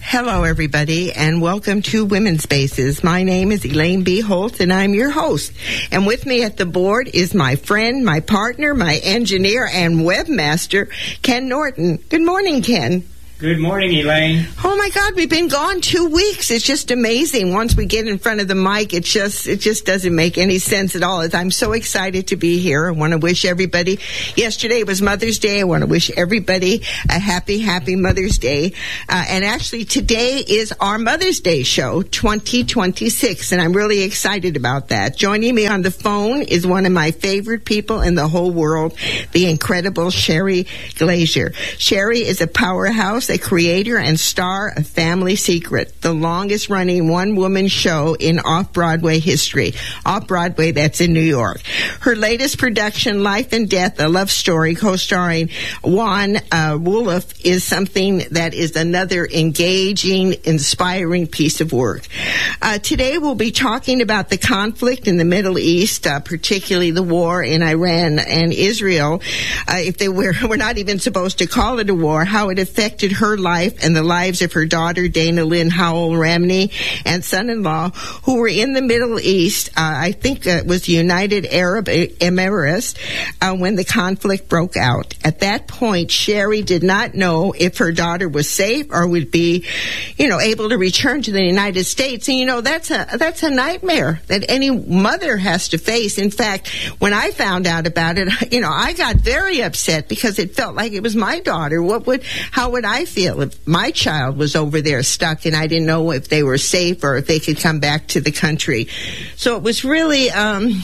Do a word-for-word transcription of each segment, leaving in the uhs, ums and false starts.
Hello, everybody, and welcome to Women's Spaces. My name is Elaine B. Holt, and I'm your host. And with me at the board is my friend, my partner, my engineer, and webmaster, Ken Norton. Good morning, Ken. Good morning, Elaine. Oh my God, we've been gone two weeks. It's just amazing. Once we get in front of the mic, it just it just doesn't make any sense at all. I'm so excited to be here. I want to wish everybody. Yesterday was Mother's Day. I want to wish everybody a happy, happy Mother's Day. Uh, and actually, today is our Mother's Day show, twenty twenty-six, and I'm really excited about that. Joining me on the phone is one of my favorite people in the whole world, the incredible Sherry Glazer. Sherry is a powerhouse, a creator and star of Family Secret, the longest-running one-woman show in off-Broadway history. Off-Broadway, that's in New York. Her latest production, Life and Death, a love story, co-starring Juan uh, Wolof, is something that is another engaging, inspiring piece of work. Uh, today, we'll be talking about the conflict in the Middle East, uh, particularly the war in Iran and Israel. Uh, if they were, we're not even supposed to call it a war, how it affected her life and the lives of her daughter, Dana Lynn Howell Ramney, and son-in-law, who were in the Middle East. Uh, I think it was the United Arab Emirates uh, when the conflict broke out. At that point, Sherry did not know if her daughter was safe or would be, you know, able to return to the United States. And, you know, that's a, that's a nightmare that any mother has to face. In fact, when I found out about it, you know, I got very upset because it felt like it was my daughter. What would, how would I feel if my child was over there stuck and I didn't know if they were safe or if they could come back to the country? So it was really um,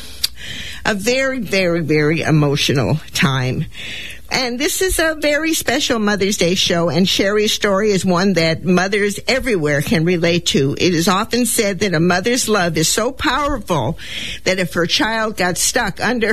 a very, very, very emotional time. And this is a very special Mother's Day show, and Sherry's story is one that mothers everywhere can relate to. It is often said that a mother's love is so powerful that if her child got stuck under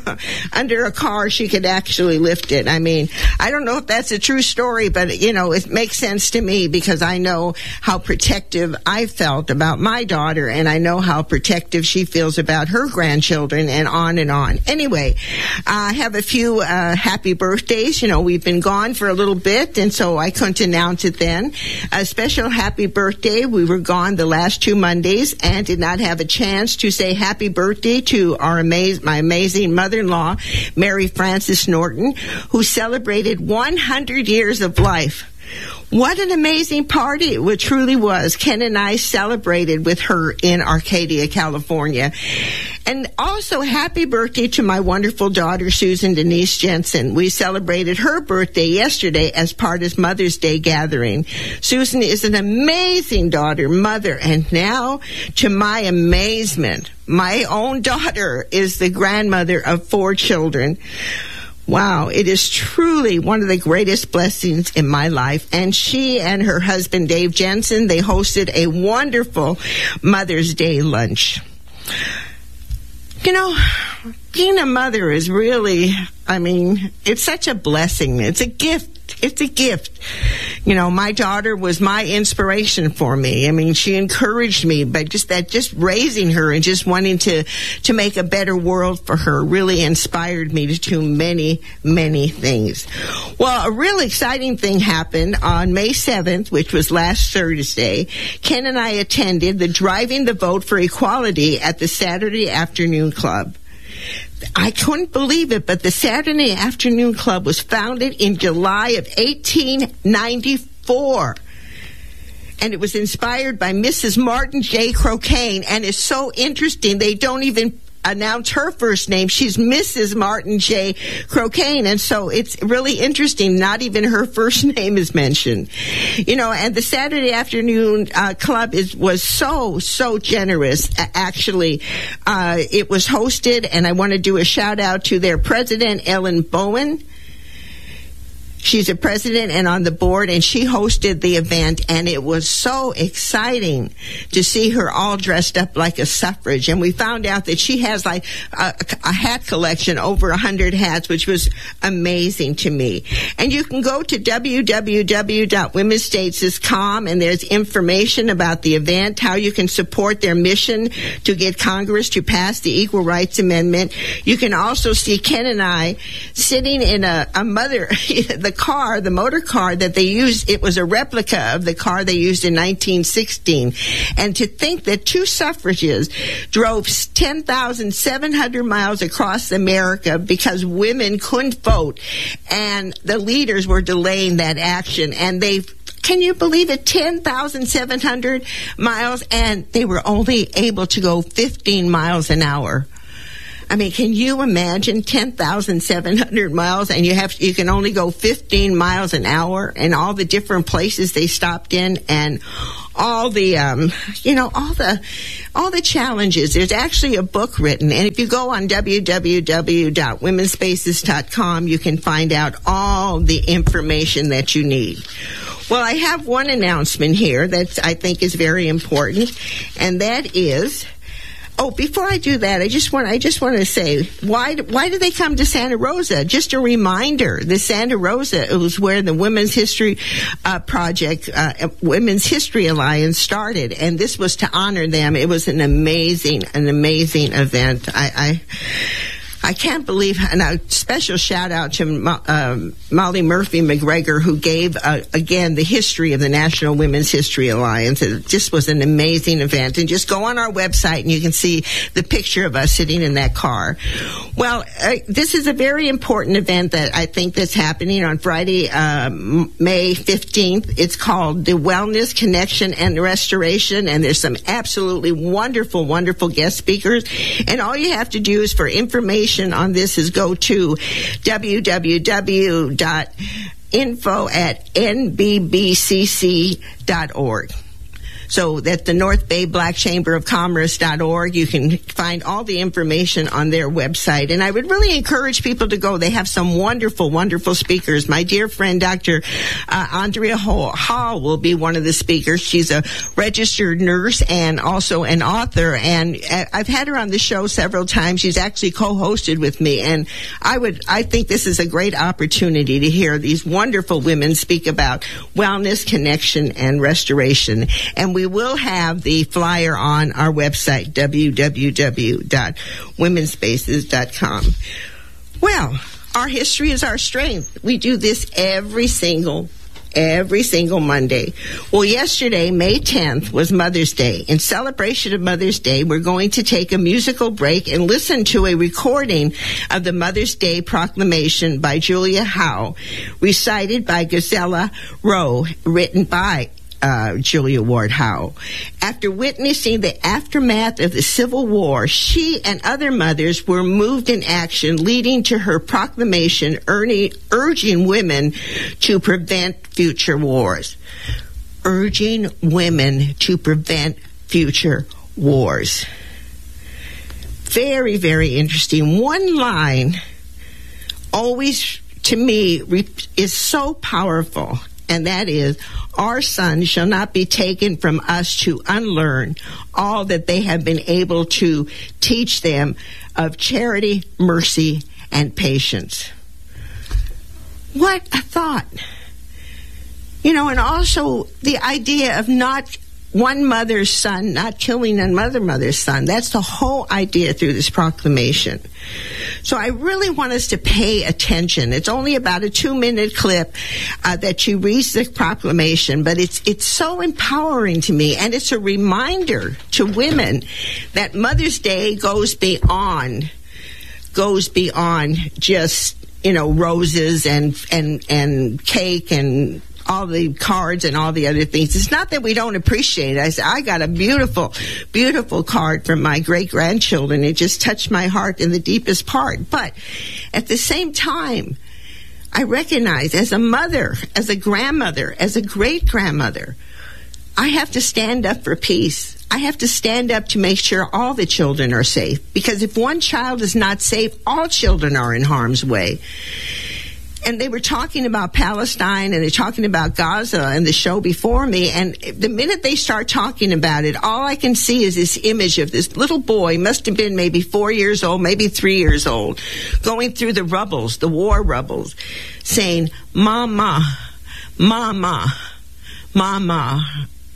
under a car, she could actually lift it. I mean, I don't know if that's a true story, but, you know, it makes sense to me because I know how protective I felt about my daughter, and I know how protective she feels about her grandchildren, and on and on. Anyway, I have a few uh, happy birthdays. You know, we've been gone for a little bit, and so I couldn't announce it then. A special happy birthday. We were gone the last two Mondays and did not have a chance to say happy birthday to our amaz- my amazing mother-in-law, Mary Frances Norton, who celebrated one hundred years of life. What an amazing party it truly was. Ken and I celebrated with her in Arcadia, California. And also, happy birthday to my wonderful daughter, Susan Denise Jensen. We celebrated her birthday yesterday as part of Mother's Day gathering. Susan is an amazing daughter, mother, and now, to my amazement, my own daughter is the grandmother of four children. Wow, it is truly one of the greatest blessings in my life. And she and her husband, Dave Jensen, they hosted a wonderful Mother's Day lunch. You know, being a mother is really, I mean, it's such a blessing. It's a gift. It's a gift. You know, my daughter was my inspiration for me. I mean, she encouraged me, but just that, just raising her and just wanting to, to make a better world for her really inspired me to do many, many things. Well, a really exciting thing happened on May seventh, which was last Thursday. Ken and I attended the Driving the Vote for Equality at the Saturday Afternoon Club. I couldn't believe it, but the Saturday Afternoon Club was founded in July of eighteen ninety-four. And it was inspired by Missus Martin J. Crocaine. And it's so interesting, they don't even announce her first name. She's Missus Martin J. Crocaine. And so it's really interesting. Not even her first name is mentioned. You know, and the Saturday Afternoon uh, Club is was so, so generous. Actually, uh, it was hosted, and I want to do a shout out to their president, Ellen Bowen. She's a president and on the board, and she hosted the event, and it was so exciting to see her all dressed up like a suffrage. And we found out that she has like a, a hat collection, over a hundred hats, which was amazing to me. And you can go to w w w dot women's states dot com, and there's information about the event, how you can support their mission to get Congress to pass the Equal Rights Amendment. You can also see Ken and I sitting in a, a mother, the the car, the motor car that they used, it was a replica of the car they used in nineteen sixteen. And to think that two suffragists drove ten thousand seven hundred miles across America because women couldn't vote, and the leaders were delaying that action, and they can you believe it? ten thousand seven hundred miles, and they were only able to go fifteen miles an hour. I mean, can you imagine ten thousand seven hundred miles, and you have you can only go fifteen miles an hour, and all the different places they stopped in, and all the um, you know all the all the challenges. There's actually a book written, and if you go on w w w dot women's spaces dot com, you can find out all the information that you need. Well, I have one announcement here that I think is very important, and that is. Oh, before I do that, I just want I just want to say why why did they come to Santa Rosa? Just a reminder, the Santa Rosa, it was where the Women's History uh, Project, uh, Women's History Alliance started, and this was to honor them. It was an amazing, an amazing event. I. I I can't believe, and a special shout out to um, Molly Murphy McGregor, who gave, uh, again, the history of the National Women's History Alliance. It just was an amazing event. And just go on our website and you can see the picture of us sitting in that car. Well, uh, this is a very important event that I think that's happening on Friday, uh, May fifteenth. It's called the Wellness, Connection, and Restoration, and there's some absolutely wonderful, wonderful guest speakers. And all you have to do is for information on this is go to w w w dot info at n b b c c dot org. So that's the North Bay Black Chamber of Commerce dot org. You can find all the information on their website. And I would really encourage people to go. They have some wonderful, wonderful speakers. My dear friend, Doctor Uh, Andrea Hall will be one of the speakers. She's a registered nurse and also an author. And I've had her on the show several times. She's actually co-hosted with me. And I would, I think this is a great opportunity to hear these wonderful women speak about wellness, connection, and restoration. And we We will have the flyer on our website, w w w dot women's spaces dot com. Well, our history is our strength. We do this every single Every single Monday. Well, yesterday, May tenth, was Mother's Day. In celebration of Mother's Day, we're going to take a musical break and listen to a recording of the Mother's Day Proclamation by Julia Howe, recited by Gisela Rowe, written by Uh, Julia Ward Howe. After witnessing the aftermath of the Civil War, she and other mothers were moved in action, leading to her proclamation urging, urging women to prevent future wars. Urging women to prevent future wars. Very, very interesting. One line always, to me, is so powerful, and that is, our sons shall not be taken from us to unlearn all that they have been able to teach them of charity, mercy, and patience. What a thought. You know, and also the idea of not one mother's son not killing another mother's son. That's the whole idea through this proclamation. So I really want us to pay attention. It's only about a two-minute clip uh, that you read the proclamation, but it's it's so empowering to me, and it's a reminder to women that Mother's Day goes beyond goes beyond just, you know, roses and and and cake and all the cards and all the other things. It's not that we don't appreciate it. I said, I got a beautiful, beautiful card from my great-grandchildren. It just touched my heart in the deepest part. But at the same time, I recognize as a mother, as a grandmother, as a great-grandmother, I have to stand up for peace. I have to stand up to make sure all the children are safe. Because if one child is not safe, all children are in harm's way. And they were talking about Palestine, and they're talking about Gaza in the show before me. And the minute they start talking about it, all I can see is this image of this little boy, must have been maybe four years old, maybe three years old, going through the rubbles, the war rubbles, saying, Mama, Mama, Mama,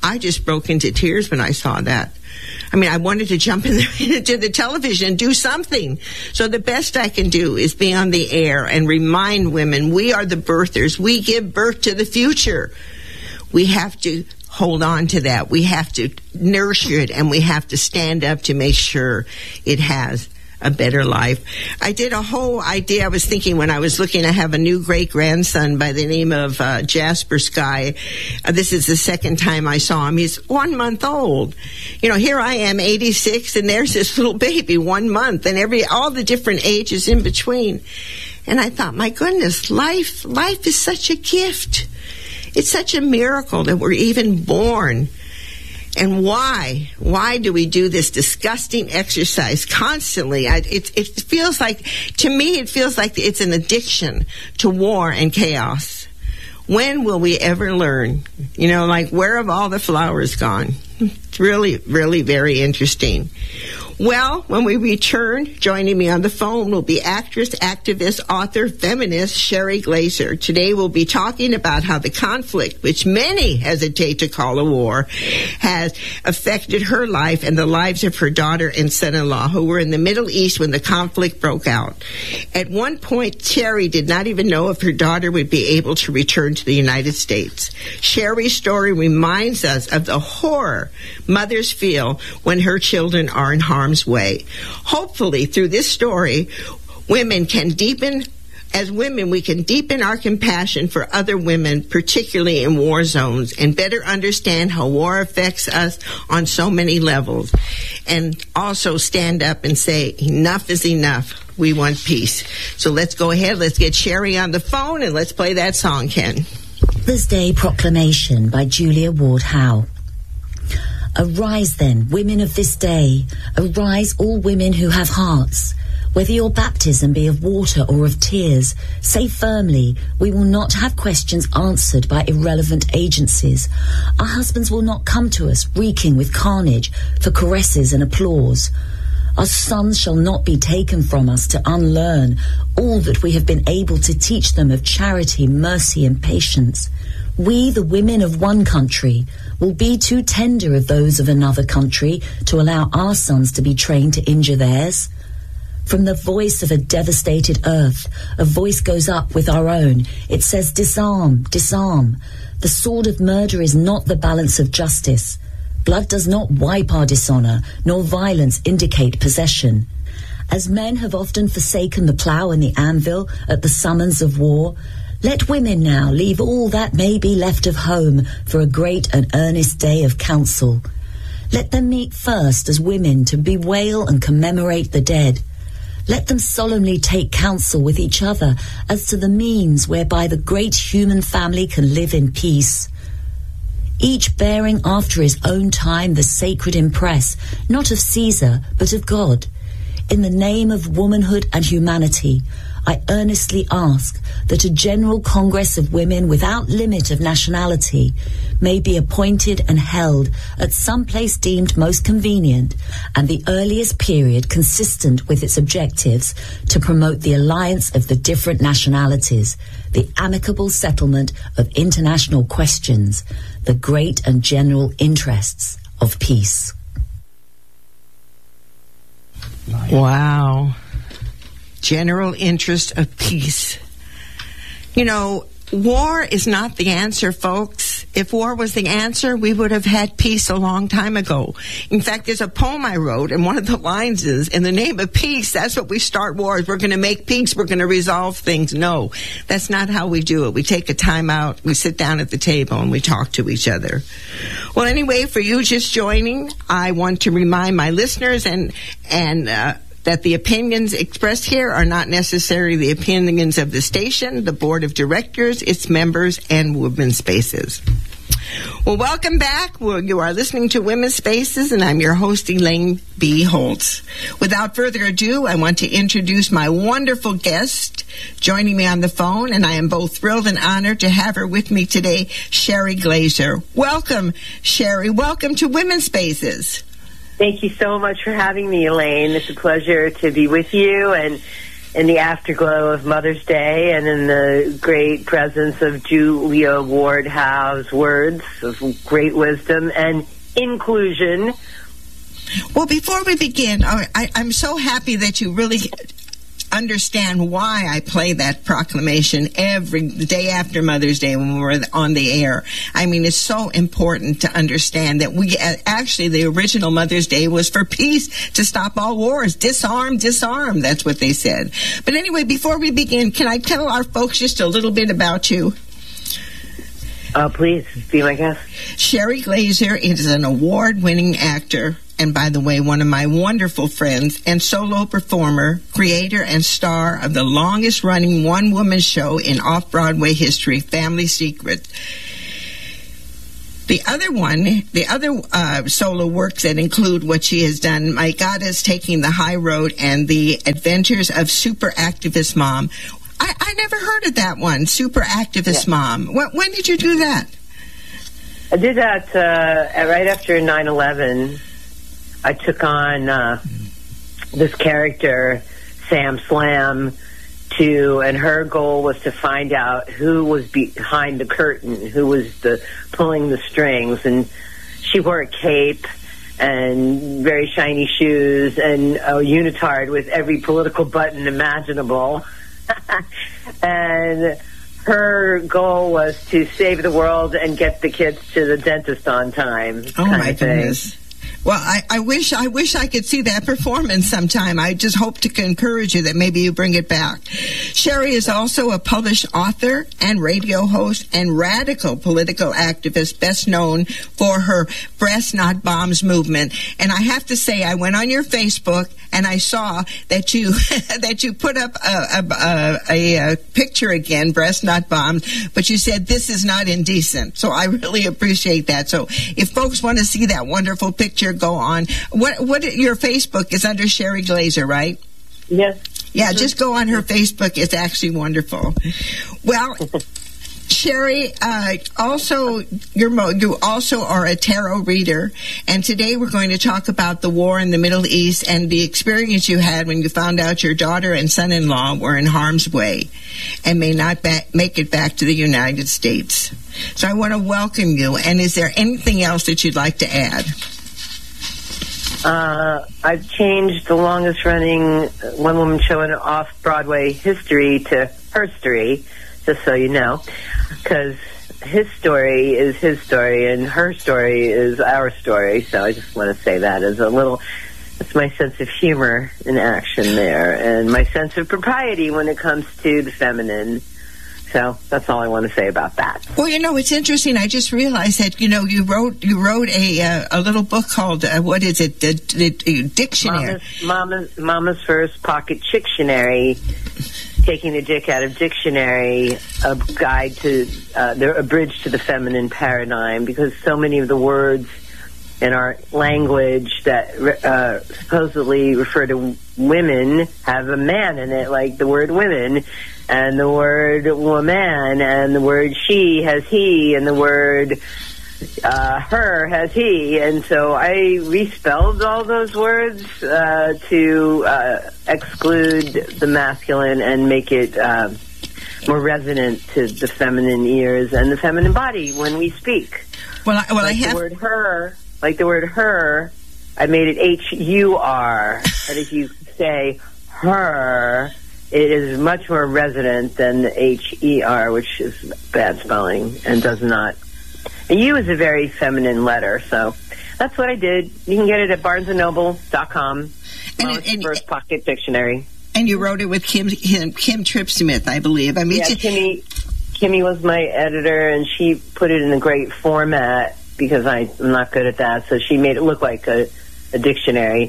I just broke into tears when I saw that. I mean, I wanted to jump in the, into the television and do something. So the best I can do is be on the air and remind women we are the birthers. We give birth to the future. We have to hold on to that. We have to nurture it, and we have to stand up to make sure it has a better life. I did a whole idea. I was thinking when I was looking, I have a new great-grandson by the name of uh, Jasper Sky. Uh, this is the second time I saw him. He's one month old. You know, here I am, eighty-six, and there's this little baby, one month, and every all the different ages in between. And I thought, my goodness, life, life is such a gift. It's such a miracle that we're even born. And why? Why do we do this disgusting exercise constantly? I, it, it feels like, to me, it feels like it's an addiction to war and chaos. When will we ever learn? You know, like, where have all the flowers gone? It's really, really very interesting. Well, when we return, joining me on the phone will be actress, activist, author, feminist Sherry Glazer. Today we'll be talking about how the conflict, which many hesitate to call a war, has affected her life and the lives of her daughter and son-in-law, who were in the Middle East when the conflict broke out. At one point, Sherry did not even know if her daughter would be able to return to the United States. Sherry's story reminds us of the horror mothers feel when her children are in harm's way. Hopefully, through this story, women can deepen, as women, we can deepen our compassion for other women, particularly in war zones, and better understand how war affects us on so many levels. And also stand up and say, enough is enough. We want peace. So let's go ahead, let's get Sherry on the phone, and let's play that song, Ken. Mother's Day Proclamation by Julia Ward Howe. Arise then, women of this day, arise all women who have hearts. Whether your baptism be of water or of tears, say firmly, we will not have questions answered by irrelevant agencies. Our husbands will not come to us reeking with carnage for caresses and applause. Our sons shall not be taken from us to unlearn all that we have been able to teach them of charity, mercy, and patience. We, the women of one country, will be too tender of those of another country to allow our sons to be trained to injure theirs. From the voice of a devastated earth, a voice goes up with our own. It says, disarm, disarm. The sword of murder is not the balance of justice. Blood does not wipe our dishonor, nor violence indicate possession. As men have often forsaken the plow and the anvil at the summons of war, let women now leave all that may be left of home for a great and earnest day of council. Let them meet first as women to bewail and commemorate the dead. Let them solemnly take counsel with each other as to the means whereby the great human family can live in peace. Each bearing after his own time the sacred impress, not of Caesar, but of God. In the name of womanhood and humanity, I earnestly ask that a general congress of women without limit of nationality may be appointed and held at some place deemed most convenient and the earliest period consistent with its objectives to promote the alliance of the different nationalities, the amicable settlement of international questions, the great and general interests of peace. Wow. General interest of peace. You know, war is not the answer, folks. If war was the answer, we would have had peace a long time ago. In fact, there's a poem I wrote, and one of the lines is, in the name of peace, that's what we start wars. We're going to make peace. We're going to resolve things. No, that's not how we do it. We take a time out, we sit down at the table, and we talk to each other. Well, anyway, for you just joining, I want to remind my listeners and, and, uh, that the opinions expressed here are not necessarily the opinions of the station, the board of directors, its members, and Women's Spaces. Well, welcome back. Well, you are listening to Women's Spaces, and I'm your host, Elaine B. Holtz. Without further ado, I want to introduce my wonderful guest joining me on the phone, and I am both thrilled and honored to have her with me today, Sherry Glazer. Welcome, Sherry. Welcome to Women's Spaces. Thank you so much for having me, Elaine. It's a pleasure to be with you and in the afterglow of Mother's Day and in the great presence of Julia Ward Howe's words of great wisdom and inclusion. Well, before we begin, I, I, I'm so happy that you really understand why I play that proclamation every the day after Mother's Day when we're on the air. I mean, it's so important to understand that we actually, the original Mother's Day was for peace, to stop all wars, disarm, disarm. That's what they said. But anyway, before we begin, can I tell our folks just a little bit about you? Oh, please, be my guest. Sherry Glazer is an award-winning actor, and by the way, one of my wonderful friends, and solo performer, creator and star of the longest-running one-woman show in off-Broadway history, Family Secret. The other one, the other uh, solo works that include what she has done, My Goddess, Taking the High Road, and The Adventures of Super Activist Mom. I, I never heard of that one, Super Activist yeah. Mom. When, when did you do that? I did that uh, right after nine eleven. I took on uh, this character, Sam Slam, to, and her goal was to find out who was behind the curtain, who was the pulling the strings. And she wore a cape and very shiny shoes and a unitard with every political button imaginable. And her goal was to save the world and get the kids to the dentist on time. Oh, my goodness. Well, I, I wish I wish I could see that performance sometime. I just hope to encourage you that maybe you bring it back. Sherry is also a published author and radio host and radical political activist, best known for her Breast Not Bombs movement. And I have to say, I went on your Facebook and I saw that you that you put up a, a, a, a picture again, Breast Not Bombs, but you said this is not indecent. So I really appreciate that. So if folks want to see that wonderful picture, go on. What what your Facebook is under Sherry Glazer, right? Yes. Yeah, just go on her Facebook. It's actually wonderful. Well, Sherry, uh, also you're mo- you also are a tarot reader, and today we're going to talk about the war in the Middle East and the experience you had when you found out your daughter and son-in-law were in harm's way and may not ba- make it back to the United States. So I want to welcome you. And is there anything else that you'd like to add? Uh, I've changed the longest-running one-woman show in off-Broadway history to Herstory, just so you know, because his story is his story and her story is our story. So I just want to say that as a little, it's my sense of humor in action there and my sense of propriety when it comes to the feminine. So that's all I want to say about that. Well, you know, it's interesting. I just realized that, you know, you wrote you wrote a uh, a little book called, uh, what is it, the, the, the dictionary. Mama's, Mama's, Mama's First Pocket Dictionary, taking the dick out of dictionary, a guide to, uh, the, a bridge to the feminine paradigm, because so many of the words in our language that uh, supposedly refer to women have a man in it, like the word women. And the word woman, and the word she has he, and the word uh, her has he. And so I respelled all those words uh, to uh, exclude the masculine and make it uh, more resonant to the feminine ears and the feminine body when we speak. Well, I, well, like I have the word her, like the word her, I made it H U R. And if you say her, it is much more resonant than the H E R, which is bad spelling and does not. The U is a very feminine letter, so that's what I did. You can get it at barnes and noble dot com. And, and First Pocket Dictionary. And you wrote it with Kim Kim, Kim Tripp-Smith, I believe. I mean, yeah, Kimmy, Kimmy was my editor, and she put it in a great format because I, I'm not good at that, so she made it look like a, a dictionary.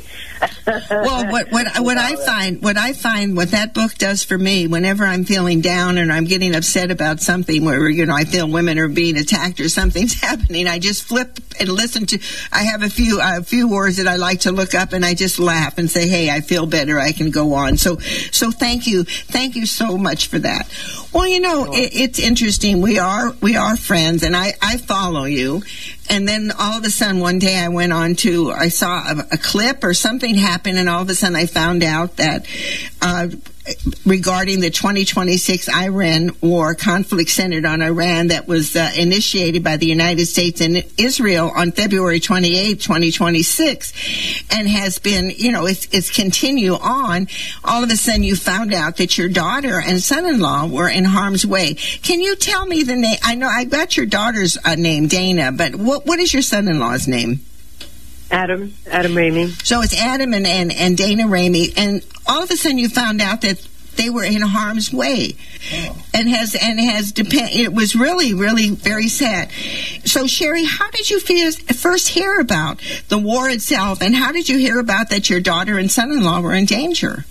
Well, what what what I find what I find what that book does for me, whenever I'm feeling down and I'm getting upset about something, where you know I feel women are being attacked or something's happening, I just flip and listen to. I have a few a few words that I like to look up, and I just laugh and say, "Hey, I feel better. I can go on." So so thank you, thank you so much for that. Well, you know, it, it's interesting. We are we are friends, and I I follow you. And then all of a sudden, one day I went on to, I saw a, a clip or something happen, and all of a sudden I found out that uh, regarding the twenty twenty-six Iran war, conflict centered on Iran, that was uh, initiated by the United States and Israel on February twenty-eighth, twenty twenty-six, and has been, you know, it's, it's continue on. All of a sudden you found out that your daughter and son-in-law were in harm's way. Can you tell me the name? I know I got your daughter's uh, name, Dana, but what what is your son-in-law's name? Adam, Adam Ramey. So it's Adam and, and, and Dana Ramey, and all of a sudden you found out that they were in harm's way, oh. and has and has depend. It was really, really very sad. So Sherry, how did you feel, first hear about the war itself, and how did you hear about that your daughter and son-in-law were in danger?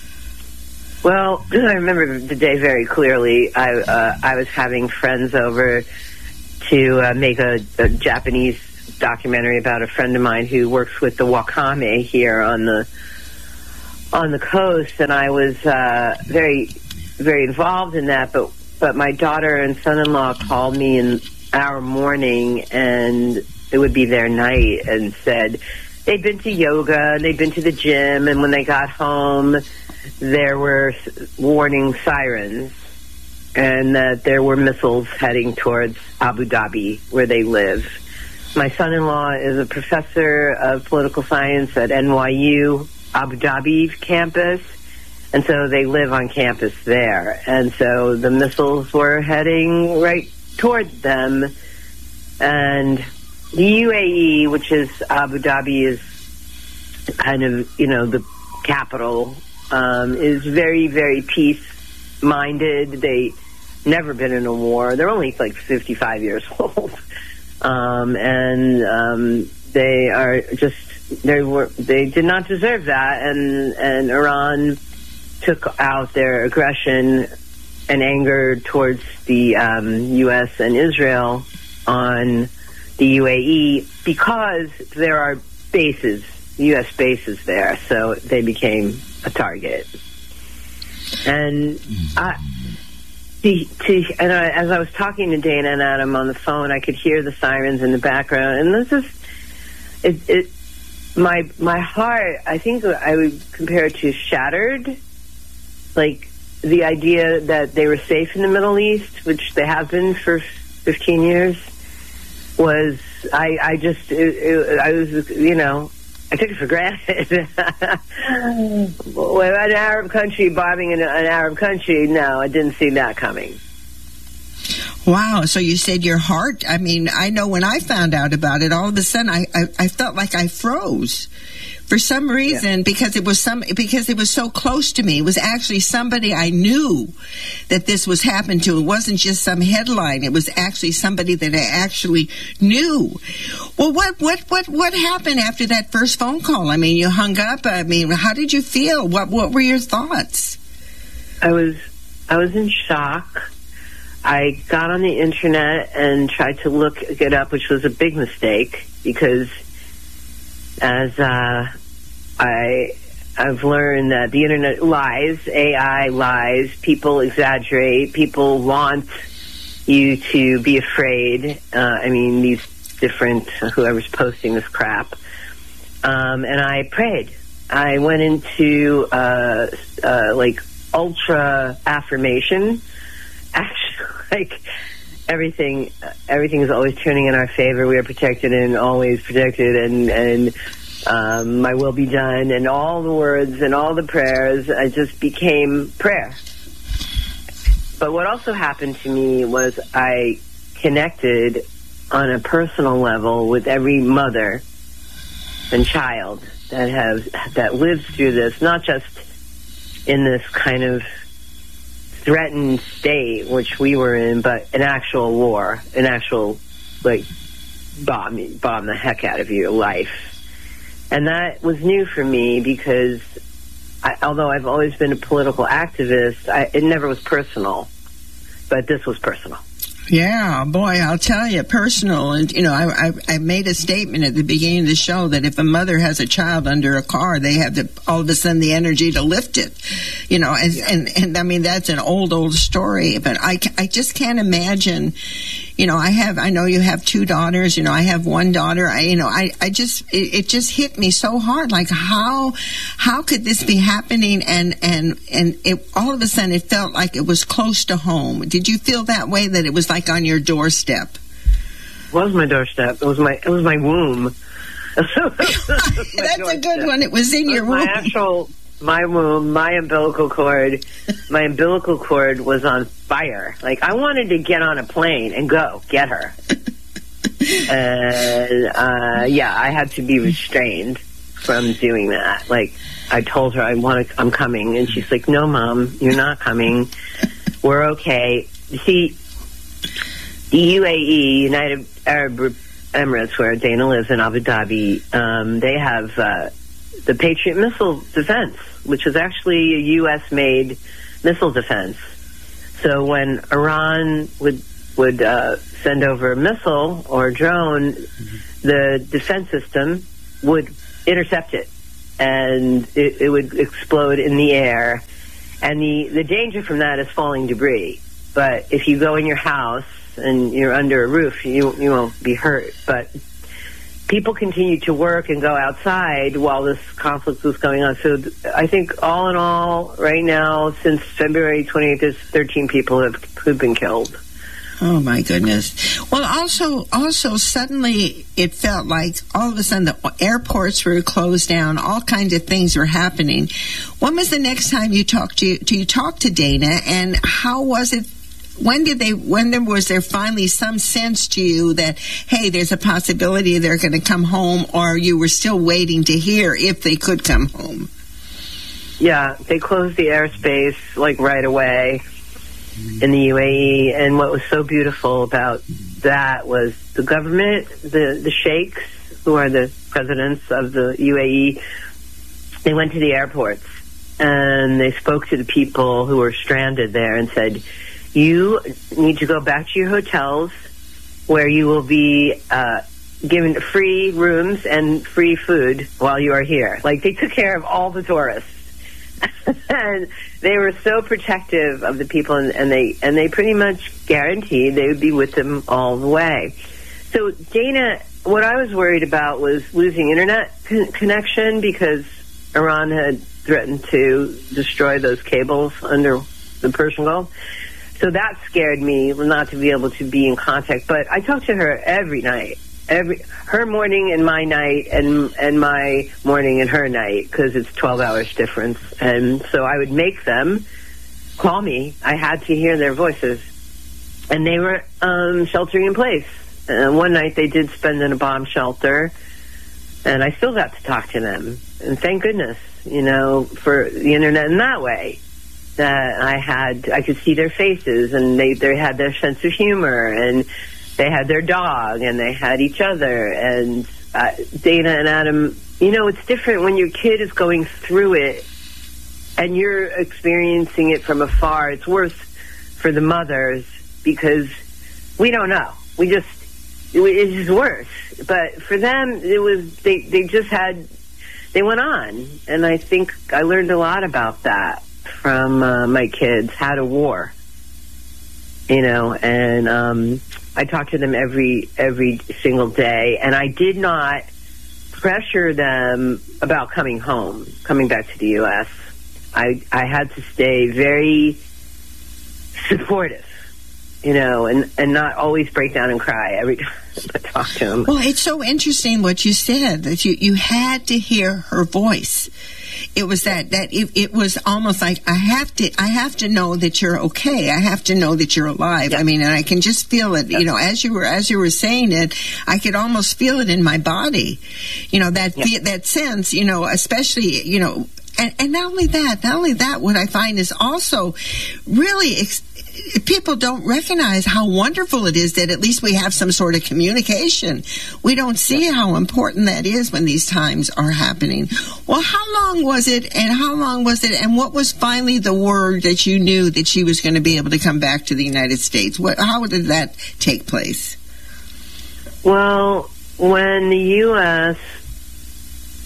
Well, I remember the day very clearly. I uh, I was having friends over to uh, make a, a Japanese documentary about a friend of mine who works with the Wakame here on the on the coast, and I was uh, very, very involved in that. But but my daughter and son-in-law called me in our morning, and it would be their night, and said they'd been to yoga and they'd been to the gym, and when they got home, there were warning sirens, and that there were missiles heading towards Abu Dhabi, where they live. My son-in-law is a professor of political science at N Y U Abu Dhabi campus, and so they live on campus there. And so the missiles were heading right toward them, and the U A E, which is Abu Dhabi, is kind of, you know, the capital, um, is very, very peace-minded. They never been in a war. They're only like fifty-five years old. Um, and um, they are just, they were, they did not deserve that, and, and Iran took out their aggression and anger towards the um, U S and Israel on the U A E because there are bases, U S bases there, so they became a target. And I... To, to, and I, as I was talking to Dana and Adam on the phone, I could hear the sirens in the background, and this is it. it my my heart, I think I would compare it to shattered. Like the idea that they were safe in the Middle East, which they have been for fifteen years, was I, I just it, it, I was you know. I took it for granted. Well, an Arab country bombing an, an Arab country, no, I didn't see that coming. Wow, so you said your heart, I mean, I know when I found out about it, all of a sudden I, I, I felt like I froze. For some reason, yeah. because it was some, because it was so close to me. It was actually somebody I knew that this was happened to. It wasn't just some headline. It was actually somebody that I actually knew. Well, what, what, what, what happened after that first phone call? I mean, you hung up. I mean, how did you feel? What, what were your thoughts? I was, I was in shock. I got on the internet and tried to look it up, which was a big mistake because as uh, I, I've learned that the internet lies, A I lies, people exaggerate, people want you to be afraid. Uh, I mean, these different, whoever's posting this crap. Um, and I prayed. I went into, uh, uh, like, ultra affirmation. Actually, like, everything everything is always turning in our favor. We are protected and always protected, and and um, my will be done, and all the words and all the prayers, I just became prayer. But what also happened to me was I connected on a personal level with every mother and child that has that lives through this, not just in this kind of threatened state, which we were in, but an actual war, an actual, like, bomb, bomb the heck out of your life. And that was new for me because I, although I've always been a political activist, I, it never was personal, but this was personal. Yeah, boy, I'll tell you, personal. And, you know, I, I I made a statement at the beginning of the show that if a mother has a child under a car, they have the, all of a sudden the energy to lift it. You know, and, yeah. and, and I mean, that's an old, old story. But I, I just can't imagine, you know, I have, I know you have two daughters, you know, I have one daughter. I, you know, I, I just, it, it just hit me so hard. Like, how, how could this be happening? And, and, and it, all of a sudden it felt like it was close to home. Did you feel that way, that it was like on your doorstep? It was my doorstep. It was my, it was my womb. That's a good one. It was in your womb. My actual, my womb, my umbilical cord, my umbilical cord was on fire. Like, I wanted to get on a plane and go get her. And, uh, yeah, I had to be restrained from doing that. Like, I told her I want to, I'm coming, and she's like, "No, Mom, you're not coming. We're okay." You see, the U A E, United Arab Emirates, where Dana lives in Abu Dhabi, um, they have uh, the Patriot missile defense, which is actually a U S-made missile defense. So when Iran would would uh, send over a missile or a drone, mm-hmm. the defense system would intercept it, and it, it would explode in the air. And the, the danger from that is falling debris. But if you go in your house and you're under a roof, you you won't be hurt. But people continue to work and go outside while this conflict was going on. So th- I think all in all, right now, since February twenty-eighth, there's thirteen people who've, who've been killed. Oh, my goodness. Well, also, also suddenly it felt like all of a sudden the airports were closed down. All kinds of things were happening. When was the next time you talked to, to you talked to Dana, and how was it? When did they, when there was there finally some sense to you that, hey, there's a possibility they're going to come home, or you were still waiting to hear if they could come home? Yeah, they closed the airspace, like, right away in the U A E. And what was so beautiful about that was the government, the, the sheikhs, who are the presidents of the U A E, they went to the airports and they spoke to the people who were stranded there and said, "You need to go back to your hotels where you will be uh, given free rooms and free food while you are here." Like, they took care of all the tourists. And they were so protective of the people, and, and they and they pretty much guaranteed they would be with them all the way. So Dana, what I was worried about was losing internet con- connection because Iran had threatened to destroy those cables under the Persian Gulf. So that scared me, not to be able to be in contact. But I talked to her every night, every her morning and my night, and and my morning and her night, because it's twelve hours difference. And so I would make them call me. I had to hear their voices, and they were um, sheltering in place. And one night they did spend in a bomb shelter, and I still got to talk to them. And thank goodness, you know, for the internet in that way. That I had, I could see their faces, and they, they had their sense of humor, and they had their dog, and they had each other. And uh, Dana and Adam, you know, it's different when your kid is going through it and you're experiencing it from afar. It's worse for the mothers because we don't know. We just, it, it's just worse. But for them, it was, they, they just had, they went on. And I think I learned a lot about that from uh, my kids, how to war, you know, and um, I talked to them every every single day, and I did not pressure them about coming home, coming back to the U S. I I had to stay very supportive, you know, and, and not always break down and cry every time I talk to them. Well, it's so interesting what you said, that you, you had to hear her voice. It was that, that it, it was almost like, I have to, I have to know that you're okay. I have to know that you're alive. Yep. I mean, and I can just feel it, yep. you know, as you were, as you were saying it, I could almost feel it in my body. You know, that, yep. that sense, you know, especially, you know, and, and not only that, not only that, what I find is also really, ex- people don't recognize how wonderful it is that at least we have some sort of communication. We don't see how important that is when these times are happening. Well, how long was it, and how long was it, and what was finally the word that you knew that she was going to be able to come back to the United States? What, how did that take place? Well, when the U S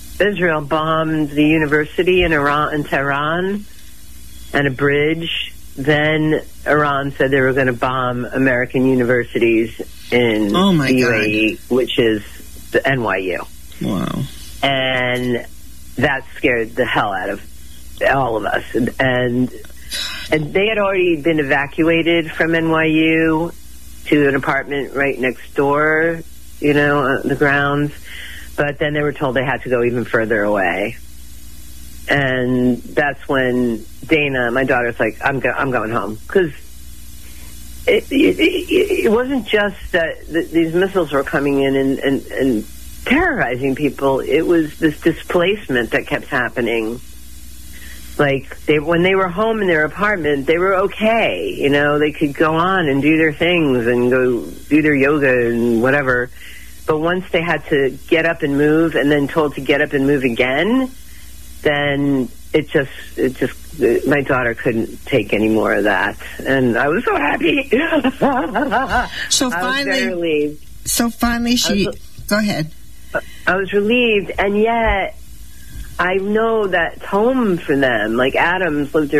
Israel bombed the university in Iran, in Tehran, and a bridge then Iran said they were going to bomb American universities in oh my the U A E, God. which is the N Y U. Wow. And that scared the hell out of all of us. And, and and they had already been evacuated from N Y U to an apartment right next door, you know, on the grounds. But then they were told they had to go even further away. And that's when Dana, my daughter's like, I'm go- I'm going home. Because it, it, it, it wasn't just that th- these missiles were coming in and, and, and terrorizing people. It was this displacement that kept happening. Like, they, when they were home in their apartment, they were okay. You know, they could go on and do their things and go do their yoga and whatever. But once they had to get up and move and then told to get up and move again, then it just, it just, my daughter couldn't take any more of that. And I was so happy. So I finally, was very relieved. So finally she, was, go ahead. I was relieved, and yet I know that's home for them. Like, Adams lived